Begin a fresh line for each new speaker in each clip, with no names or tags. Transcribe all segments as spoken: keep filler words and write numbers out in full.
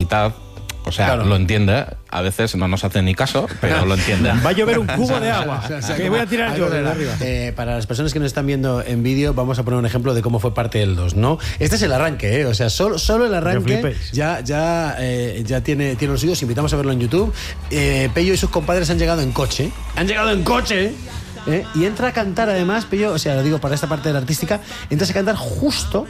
mitad, o sea, claro, lo entiende. A veces no nos hace ni caso, pero lo entiende.
Va a llover un cubo de agua. O sea, que voy a tirar yo de arriba.
Eh, para las personas que nos están viendo en vídeo, vamos a poner un ejemplo de cómo fue parte del dos, ¿no? Este es el arranque, ¿eh? O sea, solo, solo el arranque ya, ya, eh, ya tiene, tiene los suyos. Invitamos a verlo en YouTube. Eh, Pello y sus compadres han llegado en coche. Han llegado en coche. ¿Eh? Y entra a cantar además, Pello, o sea, lo digo para esta parte de la artística, entras a cantar justo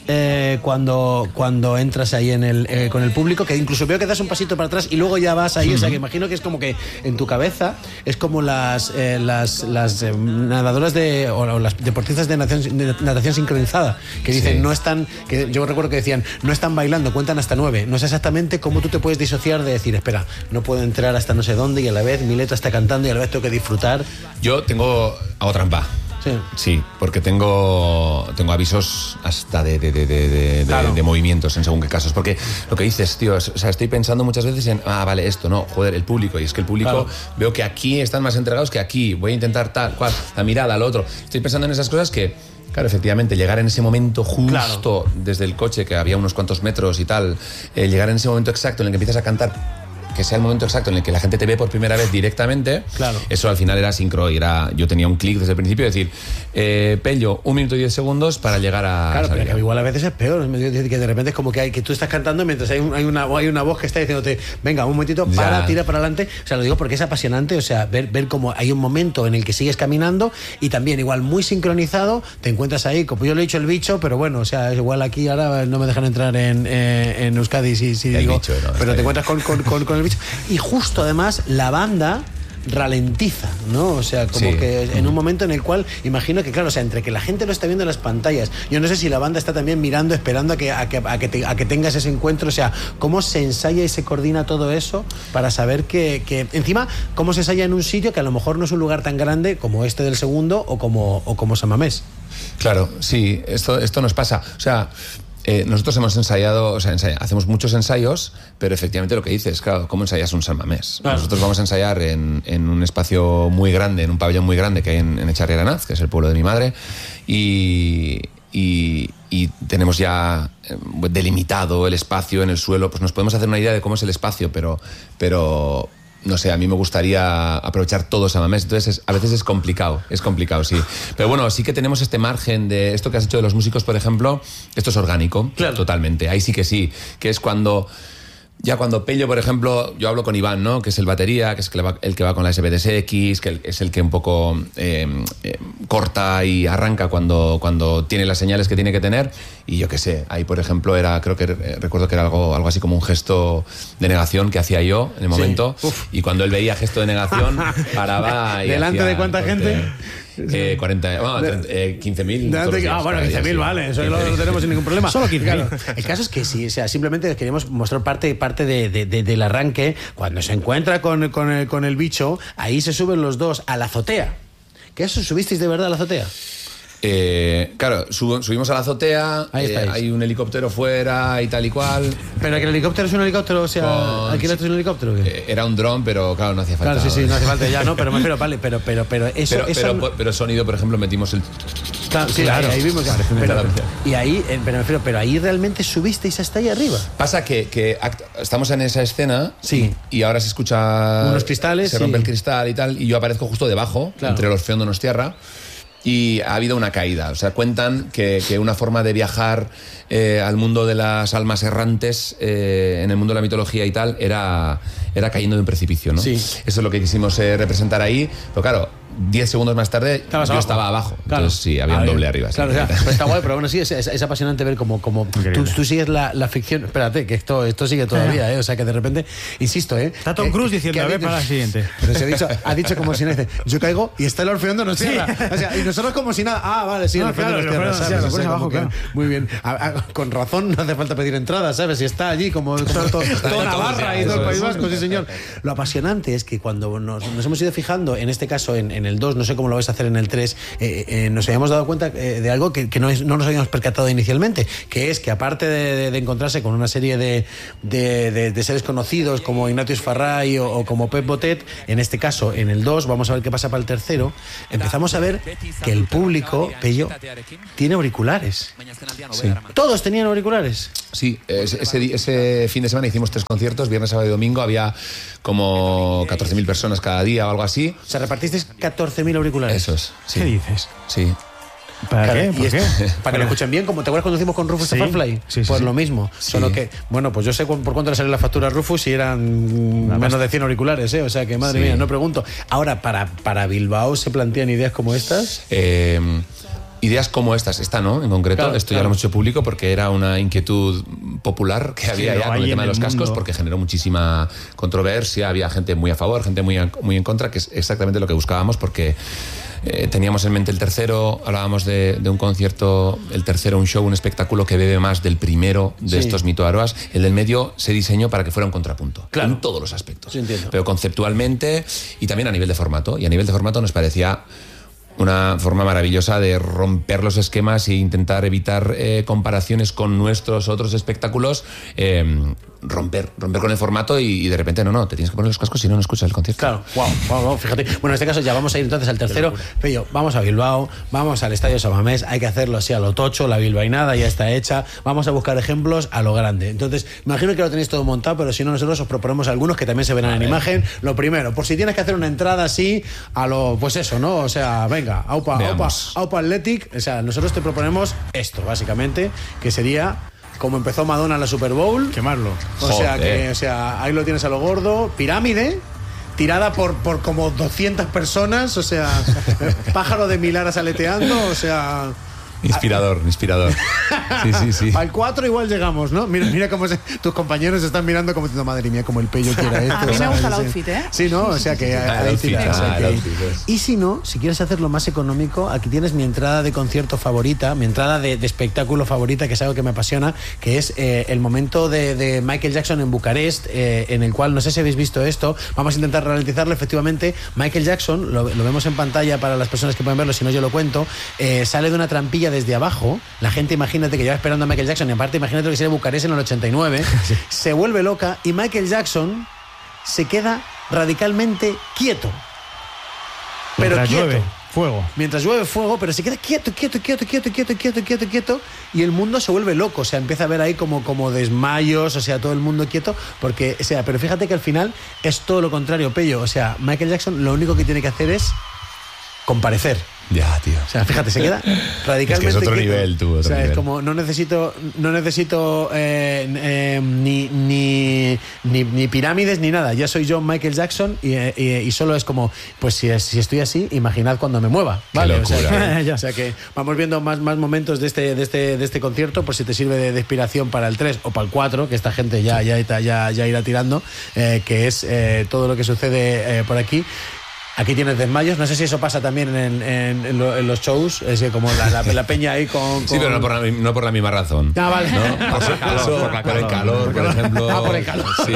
eh, cuando, cuando entras ahí en el, eh, con el público, que incluso veo que das un pasito para atrás y luego ya vas ahí, uh-huh. O sea, que imagino que es como que en tu cabeza es como las, eh, las, las eh, nadadoras de, o, o las deportistas de natación, de natación sincronizada, que dicen, sí. no están, que yo recuerdo que decían, no están bailando, cuentan hasta nueve, no sé exactamente cómo tú te puedes disociar de decir, espera, no puedo entrar hasta no sé dónde y a la vez mi letra está cantando y a la vez tengo que disfrutar.
Yo tengo hago trampa.
Sí.
Sí, porque tengo tengo avisos hasta de, de, de, de, claro. de, de movimientos en según qué casos. Porque lo que dices, tío, es, o sea, estoy pensando muchas veces en, ah, vale, esto, no, joder, el público. Y es que el público, claro. veo que aquí están más entregados que aquí. Voy a intentar tal, cual, la mirada, al otro. Estoy pensando en esas cosas que, claro, efectivamente, llegar en ese momento justo claro. desde el coche, que había unos cuantos metros y tal, eh, llegar en ese momento exacto en el que empiezas a cantar, que sea el momento exacto en el que la gente te ve por primera vez directamente,
claro.
eso al final era sincro y era, yo tenía un clic desde el principio de decir, eh, Pello, un minuto y diez segundos para llegar a...
Claro, pero que igual a veces es peor, que de repente es como que hay que tú estás cantando mientras hay, un, hay, una, hay una voz que está diciéndote, venga, un momentito, para, ya. tira para adelante, o sea, lo digo porque es apasionante, o sea, ver, ver cómo hay un momento en el que sigues caminando y también igual muy sincronizado, te encuentras ahí, como yo le he dicho el bicho, pero bueno, o sea, igual aquí ahora no me dejan entrar en, eh, en Euskadi si, si digo, bicho, no, pero te encuentras con, con, con, con el bicho y justo además la banda ralentiza, ¿no? O sea, como sí. que en un momento en el cual imagino que, claro, o sea, entre que la gente lo está viendo en las pantallas, yo no sé si la banda está también mirando, esperando a que, a que, a que, te, a que tengas ese encuentro, o sea, cómo se ensaya y se coordina todo eso para saber que, que encima, cómo se ensaya en un sitio que a lo mejor no es un lugar tan grande como este del segundo o como, o como San Mamés.
Claro, sí, esto, esto nos pasa, o sea... Eh, nosotros hemos ensayado, o sea, ensaya, hacemos muchos ensayos, pero efectivamente lo que dices, claro, ¿cómo ensayas un San Mamés? Claro. Nosotros vamos a ensayar en, en un espacio muy grande, en un pabellón muy grande que hay en, en Echarri Aranaz, que es el pueblo de mi madre, y, y, y tenemos ya delimitado el espacio en el suelo, pues nos podemos hacer una idea de cómo es el espacio, pero... pero no sé, a mí me gustaría aprovechar todo San Mamés, entonces es, a veces es complicado, es complicado, sí. Pero bueno, sí que tenemos este margen de esto que has hecho de los músicos, por ejemplo, esto es orgánico, claro. totalmente, ahí sí que sí, que es cuando... Ya cuando Pello, por ejemplo, yo hablo con Iván, ¿no? Que es el batería, que es el que va, el que va con la S B D S X, que es el que un poco eh, eh, corta y arranca cuando, cuando tiene las señales que tiene que tener. Y yo qué sé, ahí por ejemplo era, creo que eh, recuerdo que era algo, algo así como un gesto de negación que hacía yo en el momento. Sí. Y cuando él veía gesto de negación, paraba y
¿delante
hacía,
de cuánta
corte,
gente?
Eh, cuarenta, bueno, treinta, eh, quince mil.
Ah, bueno, quince mil, vale, eso lo, lo tenemos sin ningún problema.
Solo quince mil.
Claro. El caso es que sí, o sea, simplemente queremos mostrar parte, parte de, de, de, del arranque. Cuando se encuentra con, con, el, con el bicho, ahí se suben los dos a la azotea. ¿Qué eso? ¿Subisteis de verdad a la azotea?
Eh, claro, sub, subimos a la azotea, eh, hay un helicóptero fuera y tal y cual.
Pero que el helicóptero es un helicóptero, o sea, con, ¿alquilaste un helicóptero?
Eh, era un dron, pero claro, no hacía falta.
Claro, sí, sí, no hace falta ya, ¿no? Pero me refiero, vale, pero, pero, pero eso.
Pero,
eso
pero,
no...
pero sonido, por ejemplo, metimos el.
Claro, sí, claro. Ahí, ahí vimos. Pero, pero, y ahí, pero me refiero, pero ahí realmente subisteis hasta ahí arriba.
Pasa que, que act- estamos en esa escena,
sí.
Y ahora se escucha.
Unos cristales.
Se rompe
sí.
el cristal y tal, y yo aparezco justo debajo, claro. Entre los Feondonos Tierra. Y ha habido una caída, o sea, cuentan que, que una forma de viajar eh, al mundo de las almas errantes, eh, en el mundo de la mitología y tal, era, era cayendo de un precipicio, ¿no?
Sí.
Eso es lo que quisimos eh, representar ahí, pero claro, diez segundos más tarde
Estabas
yo
abajo.
estaba abajo,
claro.
Entonces sí, había ah, un doble
bien.
arriba.
Claro,
sí.
o sea, pues está guay, pero bueno, sí, es, es, es apasionante ver cómo, cómo tú, tú sigues la, la ficción. Espérate, que esto, esto sigue todavía, ¿eh? O sea, que de repente, insisto, ¿eh?
Está Tom Cruise diciendo, a ver, para la siguiente.
Pero se ha dicho, ha dicho como si nada, dice, yo caigo y está el Orfeón nos cierra. Sí. O sea, y nosotros como si nada, ah, vale, sí,
no,
el Orfeón
claro,
nos cierra,
¿sabes?
¿sabes?
Lo
O sea,
abajo, claro.
Muy bien. A, a, con razón no hace falta pedir entrada, ¿sabes? Si está allí como, como todo, toda Navarra y todo el País Vasco, sí, señor. Lo apasionante es que cuando nos, nos hemos ido fijando, en este caso, en, en, el dos, no sé cómo lo vais a hacer en el tres, eh, eh, nos habíamos dado cuenta eh, de algo que, que no, es, no nos habíamos percatado inicialmente, que es que aparte de, de, de encontrarse con una serie de, de, de, de seres conocidos como Ignatius Farray o, o como Pep Botet, en este caso en el dos, vamos a ver qué pasa para el tercero, empezamos a ver que el público, Pello, tiene auriculares.
Sí.
Todos tenían auriculares.
Sí, ese, ese, ese fin de semana hicimos tres conciertos, viernes, sábado y domingo, había como catorce mil personas cada día o algo así.
O sea, repartisteis catorce mil auriculares.
Eso es. Sí.
¿Qué dices?
Sí.
¿Para
Claro,
qué? ¿Por
y
qué?
es- Para que lo escuchen bien, como te acuerdas cuando hicimos con Rufus
Sí,
de Farfly.
sí, sí,
pues
sí.
lo mismo.
Sí.
Solo que, bueno, pues yo sé cu- por cuánto le salió la factura a Rufus y eran
Una
menos
pasta.
de cien auriculares, ¿eh? O sea que, madre
Sí.
mía, no pregunto. Ahora, para, para Bilbao se plantean ideas como estas.
Eh, ideas como estas, esta no, en concreto,
Claro,
esto ya
claro.
lo hemos hecho público porque era una inquietud popular que había
lo
ya con
hay
el
en
tema de
el
los cascos,
mundo.
porque generó muchísima controversia, había gente muy a favor, gente muy, a- muy en contra, que es exactamente lo que buscábamos, porque eh, teníamos en mente el tercero, hablábamos de, de un concierto, el tercero, un show, un espectáculo que bebe más del primero de
Sí.
estos Mito Aroas, el del medio se diseñó para que fuera un contrapunto,
Claro.
en todos los aspectos,
Sí, entiendo.
pero conceptualmente y también a nivel de formato, y a nivel de formato nos parecía una forma maravillosa de romper los esquemas e intentar evitar eh, comparaciones con nuestros otros espectáculos, eh, romper, romper con el formato y, y de repente no, no, te tienes que poner los cascos si no, no escuchas el concierto.
Claro, wow, wow, wow, fíjate. Bueno, en este caso ya vamos a ir entonces al tercero. Pello, vamos a Bilbao, vamos al Estadio Samamés, hay que hacerlo así a lo tocho, la bilbainada ya está hecha, vamos a buscar ejemplos a lo grande. Entonces, me imagino que lo tenéis todo montado, pero si no, nosotros os proponemos algunos que también se verán en imagen. Lo primero, por si tienes que hacer una entrada así, a lo, pues eso, ¿no? O sea, venga, aupa, aupa,
Veamos.
aupa Athletic, o sea, nosotros te proponemos esto, básicamente, que sería como empezó Madonna en la Super Bowl.
Quemarlo.
O sea,
Joder.
que, o sea, ahí lo tienes a lo gordo. Pirámide, tirada por, por como doscientas personas. O sea, pájaro de mil aras aleteando. O sea,
Inspirador, inspirador. Sí, sí, sí.
al cuatro igual llegamos, ¿no? Mira, mira cómo se- tus compañeros están mirando como diciendo, madre mía, como el Pello quiera esto.
A mí me
¿sabes?
gusta el
Sí.
outfit, ¿eh?
Sí, ¿no? O sea que
Ah, el
ahí
outfit,
tira, o sea
ah, el
que-
outfit, es.
Y si no, si quieres hacerlo más económico, aquí tienes mi entrada de concierto favorita, mi entrada de, de espectáculo favorita, que es algo que me apasiona, que es eh, el momento de, de Michael Jackson en Bucarest, eh, en el cual, no sé si habéis visto esto, vamos a intentar ralentizarlo. Efectivamente, Michael Jackson, lo, lo vemos en pantalla para las personas que pueden verlo, si no yo lo cuento, eh, sale de una trampilla desde abajo. La gente, imagínate que lleva esperando a Michael Jackson, y aparte imagínate lo que sería Bucarest en el ochenta y nueve, se vuelve loca y Michael Jackson se queda radicalmente quieto. Pero
Mientras
quieto.
llueve, fuego.
Mientras llueve fuego, pero se queda quieto, quieto, quieto, quieto, quieto, quieto, quieto, quieto, y el mundo se vuelve loco. O sea, empieza a ver ahí como, como desmayos, o sea, todo el mundo quieto, porque, o sea, pero fíjate que al final es todo lo contrario, Pello. O sea, Michael Jackson lo único que tiene que hacer es comparecer.
Ya, tío.
O sea, fíjate, se queda radicalmente
Es que es otro
quieto.
nivel, tú, otro
o sea,
nivel.
es como, no necesito, no necesito eh, eh, ni, ni, ni, ni pirámides ni nada. Ya soy yo Michael Jackson y, eh, y, y solo es como, pues si, es- si estoy así, imaginad cuando me mueva.
Qué
¿Vale? O sea,
locura.
que, o sea que vamos viendo más, más momentos de este, de, este, de este concierto, por si te sirve de, de inspiración para el tres o para el cuatro, que esta gente ya, ya, ya, ya irá tirando, eh, que es eh, todo lo que sucede eh, por aquí. Aquí tienes desmayos, no sé si eso pasa también en, en- en lo- en los shows, es que como la, la- la peña ahí con...
Sí, pero no por, la, no por la misma razón.
Ah, vale.
¿No? Por,
el calor,
eso,
por la
por el
calor.
calor, por ejemplo.
Ah, por el calor.
Sí,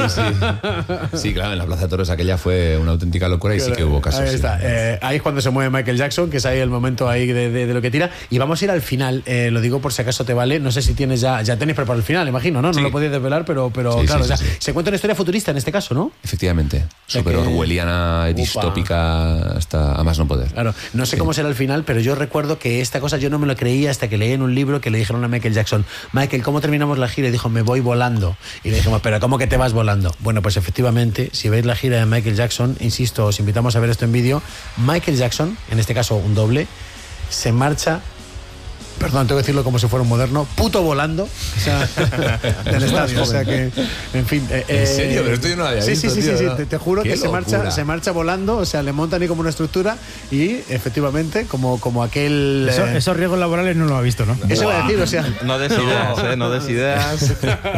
sí. Sí, claro, en la Plaza de Toros aquella fue una auténtica locura y sí que hubo casos.
Ahí
sí.
está. Eh, ahí es cuando se mueve Michael Jackson, que es ahí el momento ahí de, de- de lo que tira. Y vamos a ir al final, eh, lo digo por si acaso te vale. No sé si tienes ya, ya tenéis preparado el final, imagino, ¿no? No
Sí.
lo podéis desvelar, pero, pero
Sí,
claro,
sí,
ya,
sí, sí.
se cuenta una historia futurista en este caso, ¿no?
Efectivamente.
sea
Súper
que-
orwelliana,
Upa.
distópica, hasta a más no poder.
Claro, no sé cómo será el final, pero yo recuerdo que esta cosa yo no me lo creía hasta que leí en un libro que le dijeron a Michael Jackson, Michael, ¿cómo terminamos la gira? Y dijo, me voy volando. Y le dijimos, pero ¿cómo que te vas volando? Bueno, pues efectivamente, si veis la gira de Michael Jackson, insisto, os invitamos a ver esto en vídeo, Michael Jackson, en este caso un doble, se marcha, perdón, tengo que decirlo como si fuera un moderno, puto volando, o sea, del estadio, o sea que, en fin. eh,
¿En
eh,
serio? Pero esto yo no lo había
sí,
visto,
Sí, sí,
tío,
sí,
¿no?
sí, te, te juro
Qué
que se marcha,
locura.
se marcha volando, o sea, le montan ahí como una estructura y efectivamente, como, como aquel...
Eso-
eh,
esos riesgos laborales no lo ha visto, ¿no?
eso iba a decir, o sea...
No des ideas, ¿eh? No des ideas.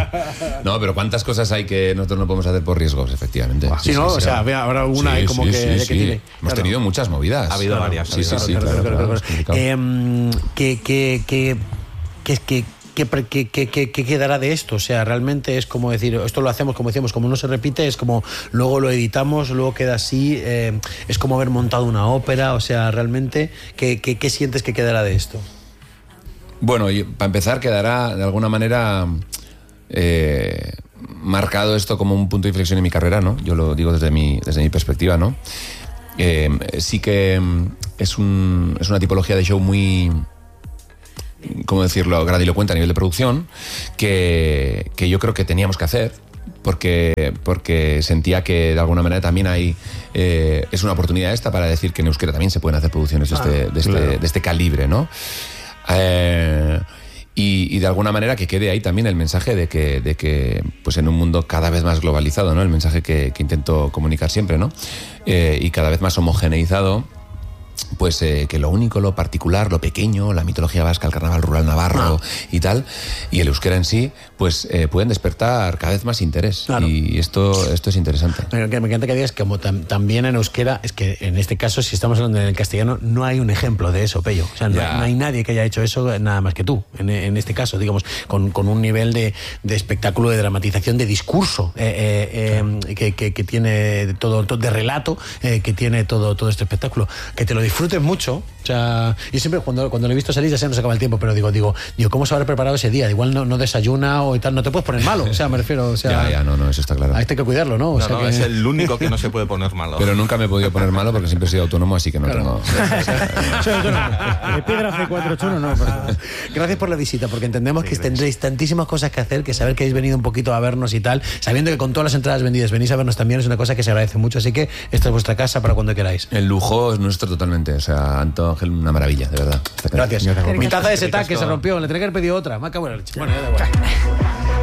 No, pero cuántas cosas hay que nosotros no podemos hacer por riesgos, efectivamente.
Sí, ¿no? O sea, vea, habrá una ahí como que- que tiene.
Hemos
Claro.
tenido muchas movidas.
Ha habido varias, ha
Sí, sí,
habido
sí,
Claro,
claro,
claro,
claro,
claro,
es
claro.
complicado.
Em, que, que, que, que, que, ¿qué, qué, qué, qué, qué quedará de esto? O sea, realmente es como decir, esto lo hacemos, como decíamos, como no se repite, es como luego lo editamos, luego queda así, eh, es como haber montado una ópera, o sea, realmente, ¿qué, qué, qué sientes que quedará de esto?
Bueno, y para empezar, quedará de alguna manera eh, marcado esto como un punto de inflexión en mi carrera, ¿no? Yo lo digo desde mi, desde mi perspectiva, ¿no? Eh, sí que es, un, es una tipología de show muy, ¿cómo decirlo?, grandilocuente a nivel de producción, que, que yo creo que teníamos que hacer, porque, porque sentía que de alguna manera también hay eh, es una oportunidad esta para decir que en euskera también se pueden hacer producciones de, ah, este, de, este, claro. de este calibre, ¿no? Eh, y, y de alguna manera que quede ahí también el mensaje de que, de que pues en un mundo cada vez más globalizado, ¿no? El mensaje que, que intento comunicar siempre, ¿no? Eh, y cada vez más homogeneizado, pues eh, que lo único, lo particular, lo pequeño, la mitología vasca, el carnaval rural navarro ah. y tal, y el euskera en sí, pues eh, pueden despertar cada vez más interés. Claro. Y esto, esto es interesante.
Me, me encanta que digas que como tam, también en euskera, es que en este caso, si estamos hablando en el castellano, no hay un ejemplo de eso, Pello. O sea, no, no hay nadie que haya hecho eso nada más que tú, en, en este caso, digamos, con, con un nivel de, de espectáculo, de dramatización, de discurso, eh, eh, claro. eh, que, que, que tiene todo, todo de relato, eh, que tiene todo, todo este espectáculo. Que te lo disfrutes mucho. O sea, yo siempre cuando, cuando lo he visto salir ya se nos acaba el tiempo, pero digo, digo, digo, ¿cómo se habrá preparado ese día? Igual no, no desayuna o y tal, no te puedes poner malo, o sea, me refiero, o sea,
ya, ya, no, no, eso está claro.
Hay que cuidarlo, ¿no? O
no,
sea
no,
que...
es el único que no se puede poner malo.
Pero nunca me he podido poner malo porque siempre he sido autónomo, así que no claro. tengo...
Soy autónomo. Epígrafe cuatro ocho uno, no. Pero...
Gracias por la visita, porque entendemos sí, que gracias. Tendréis tantísimas cosas que hacer, que saber que habéis venido un poquito a vernos y tal, sabiendo que con todas las entradas vendidas venís a vernos también, es una cosa que se agradece mucho, así que esta es vuestra casa para cuando queráis.
El lujo es nuestro totalmente, o sea, Anto Ángel, una maravilla, de verdad.
Gracias. Mi taza de setac que se rompió, le tenía que haber pedido otra. Me acabo de la leche. Bueno, ya da igual.